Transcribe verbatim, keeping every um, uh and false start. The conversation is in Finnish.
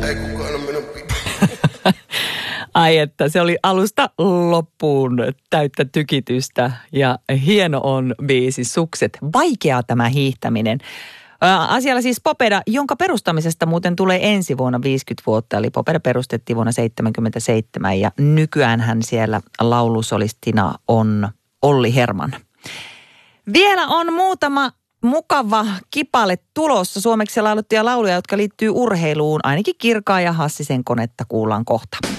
Ei kukaan ole minun pitää. Ai että, se oli alusta loppuun täyttä tykitystä ja hieno on biisi Sukset. Vaikeaa tämä hiihtäminen. Asialla siis Popeda, jonka perustamisesta muuten tulee ensi vuonna viisikymmentä vuotta. Eli Popeda perustettiin vuonna seitsemänkymmentäseitsemän ja nykyäänhän siellä laulusolistina on Olli Herman. Vielä on muutama mukava kipale tulossa suomeksi lauluttuja lauluja, jotka liittyy urheiluun. Ainakin Kirkaa ja Hassisen konetta kuullaan kohta.